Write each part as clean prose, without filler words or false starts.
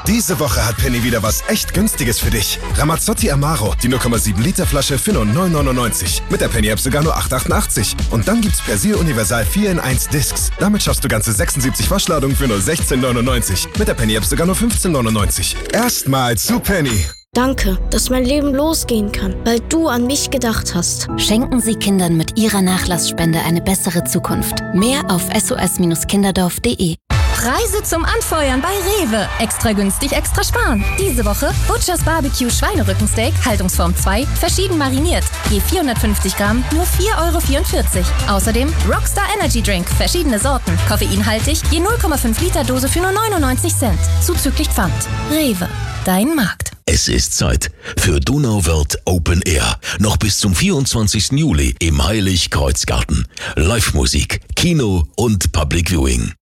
Diese Woche hat Penny wieder was echt Günstiges für dich. Ramazzotti Amaro, die 0,7 Liter Flasche für nur 9,99. Mit der Penny-App sogar nur 8,88. Und dann gibt's Persil Universal 4 in 1 Discs. Damit schaffst du ganze 76 Waschladungen für nur 16,99. Mit der Penny-App sogar nur 15,99. Erstmal zu Penny. Danke, dass mein Leben losgehen kann, weil du an mich gedacht hast. Schenken Sie Kindern mit Ihrer Nachlassspende eine bessere Zukunft. Mehr auf sos-kinderdorf.de. Preise zum Anfeuern bei Rewe. Extra günstig, extra sparen. Diese Woche Butchers Barbecue Schweinerückensteak, Haltungsform 2, verschieden mariniert. Je 450 Gramm, nur 4,44 €. Außerdem Rockstar Energy Drink, verschiedene Sorten, koffeinhaltig, je 0,5 Liter Dose für nur 99 Cent. Zuzüglich Pfand. Rewe, dein Markt. Es ist Zeit für Donauwörth Open Air. Noch bis zum 24. Juli im Heilig-Kreuz-Garten. Live-Musik, Kino und Public Viewing.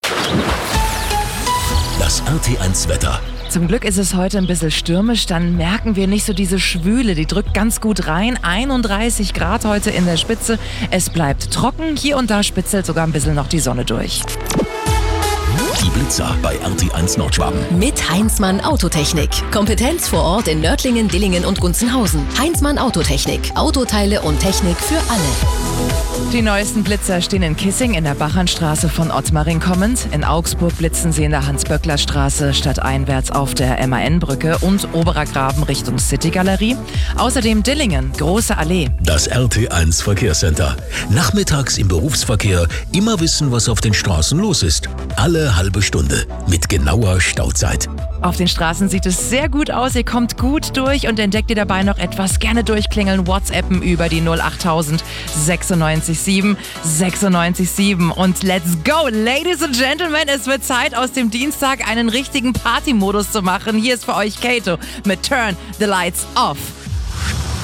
Das RT1-Wetter. Zum Glück ist es heute ein bisschen stürmisch, dann merken wir nicht so diese Schwüle, die drückt ganz gut rein. 31 Grad heute in der Spitze. Es bleibt trocken, hier und da spitzelt sogar ein bisschen noch die Sonne durch. Die Blitzer bei RT1 Nordschwaben. Mit Heinzmann Autotechnik. Kompetenz vor Ort in Nördlingen, Dillingen und Gunzenhausen. Heinzmann Autotechnik. Autoteile und Technik für alle. Die neuesten Blitzer stehen in Kissing in der Bachernstraße von Ottmaring kommend. In Augsburg blitzen sie in der Hans-Böckler-Straße stadteinwärts auf der MAN-Brücke und Oberer Graben Richtung City-Galerie. Außerdem Dillingen, Große Allee. Das RT1 Verkehrscenter. Nachmittags im Berufsverkehr immer wissen, was auf den Straßen los ist. Alle halbe Stunde mit genauer Stauzeit. Auf den Straßen sieht es sehr gut aus, ihr kommt gut durch und entdeckt ihr dabei noch etwas. Gerne durchklingeln, WhatsAppen über die 08000 967 967 und let's go, Ladies and Gentlemen, es wird Zeit, aus dem Dienstag einen richtigen Partymodus zu machen. Hier ist für euch Kato mit Turn the Lights Off.